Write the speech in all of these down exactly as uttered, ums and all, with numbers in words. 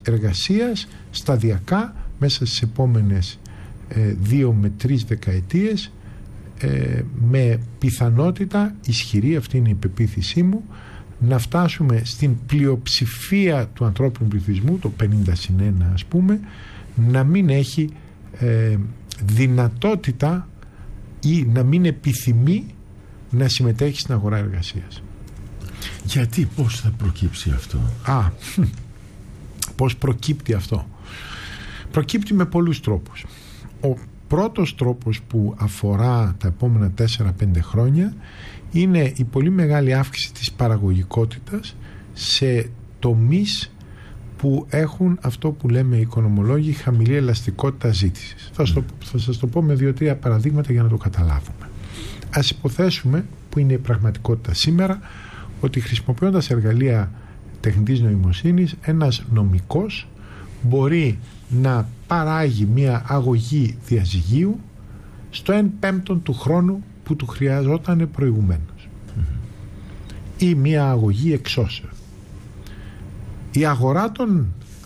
εργασίας σταδιακά μέσα στις επόμενες ε, δύο με τρεις δεκαετίες, ε, με πιθανότητα ισχυρή, αυτή είναι η πεποίθησή μου, να φτάσουμε στην πλειοψηφία του ανθρώπινου πληθυσμού, το πενήντα συν ένα ας πούμε, να μην έχει ε, δυνατότητα ή να μην επιθυμεί να συμμετέχει στην αγορά εργασίας. Γιατί, πώς θα προκύψει αυτό? Α, πώς προκύπτει αυτό? Προκύπτει με πολλούς τρόπους. Ο πρώτος τρόπος που αφορά τα επόμενα τέσσερα πέντε χρόνια είναι η πολύ μεγάλη αύξηση της παραγωγικότητας σε τομείς που έχουν αυτό που λέμε οι οικονομολόγοι χαμηλή ελαστικότητα ζήτησης. Θα, στο, θα σας το πω με δύο-τρία παραδείγματα για να το καταλάβουμε. Ας υποθέσουμε, που είναι η πραγματικότητα σήμερα, ότι χρησιμοποιώντας εργαλεία τεχνητής νοημοσύνης, ένας νομικός μπορεί να παράγει μια αγωγή διαζυγίου στο εν πέμπτον του χρόνου που του χρειαζόταν προηγουμένως, mm-hmm. ή μια αγωγή εξώσεων. Η αγορά των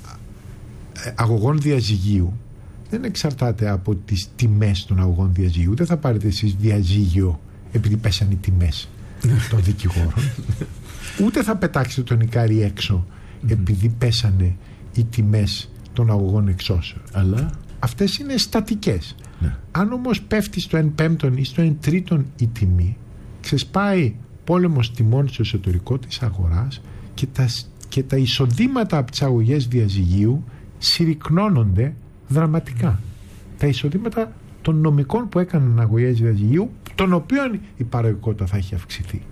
αγωγών διαζυγίου δεν εξαρτάται από τις τιμές των αγωγών διαζυγίου. Δεν θα πάρετε εσείς διαζύγιο επειδή πέσαν οι τιμές των δικηγόρων. Ούτε θα πετάξετε τον Ικάρη έξω επειδή πέσανε οι τιμές των αγωγών εξώσεων. Αλλά αυτές είναι στατικές. Ναι. Αν όμως πέφτει στο εν πέμπτον ή στο εν τρίτον η τιμή, ξεσπάει πόλεμος τιμών στο εσωτερικό της αγοράς και τα, και τα εισοδήματα από τις αγωγές διαζυγίου συρρικνώνονται δραματικά. Τα εισοδήματα των νομικών που έκαναν αγωγές διαζυγίου, των οποίων η παραγωγικότητα θα έχει αυξηθεί.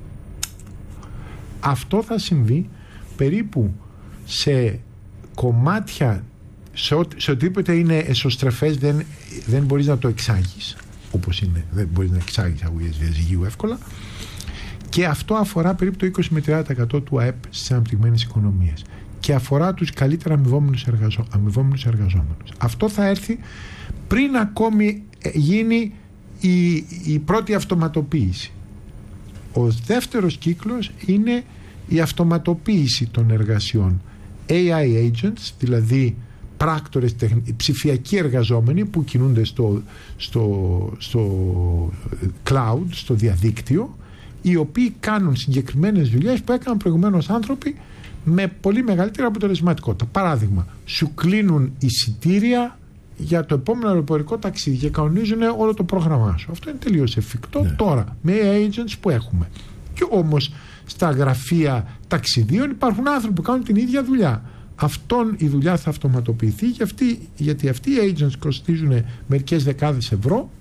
Αυτό θα συμβεί περίπου σε κομμάτια, σε, ό, σε οτιδήποτε είναι εσωστρεφές, δεν, δεν μπορείς να το εξάγεις όπως είναι, δεν μπορείς να εξάγεις αγωγές διαζυγίου εύκολα, και αυτό αφορά περίπου το είκοσι με τριάντα τοις εκατό του ΑΕΠ στις αναπτυγμένες οικονομίες και αφορά τους καλύτερα αμοιβόμενους, εργαζό, αμοιβόμενους εργαζόμενους. Αυτό θα έρθει πριν ακόμη γίνει η, η πρώτη αυτοματοποίηση. Ο δεύτερος κύκλος είναι η αυτοματοποίηση των εργασιών. έι άι agents, δηλαδή πράκτορες, ψηφιακοί εργαζόμενοι που κινούνται στο, στο, στο cloud, στο διαδίκτυο, οι οποίοι κάνουν συγκεκριμένες δουλειές που έκαναν προηγουμένως άνθρωποι με πολύ μεγαλύτερη αποτελεσματικότητα. Παράδειγμα, σου κλείνουν εισιτήρια για το επόμενο αεροπορικό ταξίδι και κανονίζουν όλο το πρόγραμμά σου. Αυτό είναι τελείως εφικτό, ναι, τώρα με έι άι agents που έχουμε. Και όμως στα γραφεία ταξιδίων υπάρχουν άνθρωποι που κάνουν την ίδια δουλειά. Αυτόν η δουλειά θα αυτοματοποιηθεί για αυτή, γιατί αυτοί οι agents κοστίζουν μερικές δεκάδες ευρώ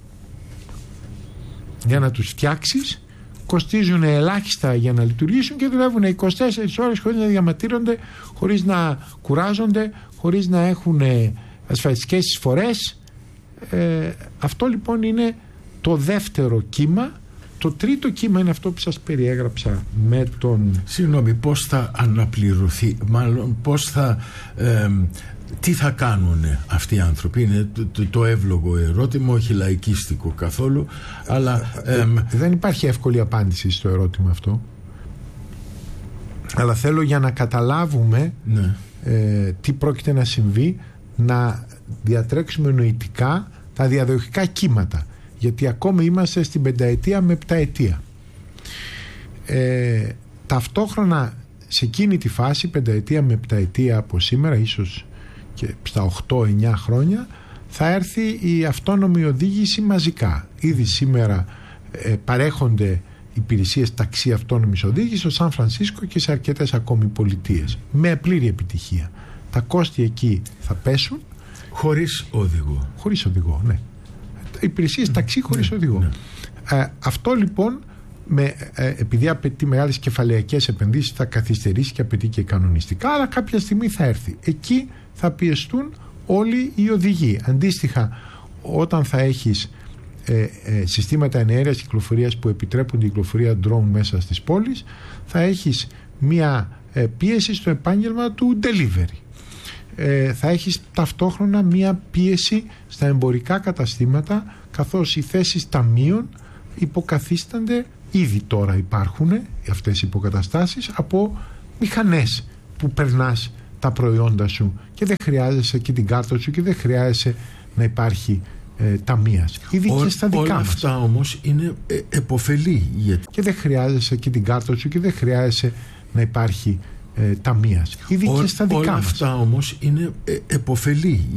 για να τους φτιάξεις, κοστίζουν ελάχιστα για να λειτουργήσουν και δουλεύουν είκοσι τέσσερις ώρες χωρίς να διαμαρτύρονται, χωρίς να κουράζονται, χωρίς να έχουν ασφαλιστικές εισφορές. Ε, αυτό λοιπόν είναι το δεύτερο κύμα. Το τρίτο κύμα είναι αυτό που σας περιέγραψα με τον... Συγγνώμη, πώς θα αναπληρωθεί, μάλλον πώς θα... Ε, τι θα κάνουν αυτοί οι άνθρωποι? Είναι το, το, το εύλογο ερώτημα, όχι λαϊκίστικο καθόλου, αλλά... Ε, δεν υπάρχει εύκολη απάντηση στο ερώτημα αυτό, αλλά θέλω για να καταλάβουμε, ναι, ε, τι πρόκειται να συμβεί, να διατρέξουμε νοητικά τα διαδοχικά κύματα, γιατί ακόμη είμαστε στην πενταετία με επταετία. Ε, ταυτόχρονα σε εκείνη τη φάση, πενταετία με επταετία από σήμερα, ίσως και στα οκτώ εννιά χρόνια, θα έρθει η αυτόνομη οδήγηση μαζικά. Ήδη σήμερα ε, παρέχονται υπηρεσίες ταξί αυτόνομης οδήγησης στο Σαν Φρανσίσκο και σε αρκετές ακόμη πολιτείες με πλήρη επιτυχία. Τα κόστη εκεί θα πέσουν. Χωρίς οδηγό. Χωρίς οδηγό, ναι. Υπηρεσίες ταξί χωρίς, ναι, οδηγό. Ναι. Ε, αυτό λοιπόν, με, ε, επειδή απαιτεί μεγάλες κεφαλαιακές επενδύσεις, θα καθυστερήσει και απαιτεί και κανονιστικά, αλλά κάποια στιγμή θα έρθει. Εκεί θα πιεστούν όλοι οι οδηγοί. Αντίστοιχα, όταν θα έχεις ε, ε, συστήματα εναέρειας κυκλοφορίας που επιτρέπουν την κυκλοφορία drone μέσα στις πόλεις, θα έχεις μία ε, πίεση στο επάγγελμα του delivery. Ε, θα έχεις ταυτόχρονα μία πίεση στα εμπορικά καταστήματα, καθώς οι θέσεις ταμείων υποκαθίστανται, ήδη τώρα υπάρχουν αυτές οι υποκαταστάσεις, από μηχανές που περνάς τα προϊόντα σου και δεν χρειάζεσαι και την κάρτα σου και δεν χρειάζεσαι να υπάρχει ε, ταμείας. Ήδη και στα δικά όλα μας. Αυτά όμως είναι ε, επωφελή. Γιατί... Και δεν χρειάζεσαι και την κάρτα σου και δεν χρειάζεσαι να υπάρχει ε, ταμείας. Ήδη και στα δικά όλα μας. αυτά όμως είναι ε, επωφελή.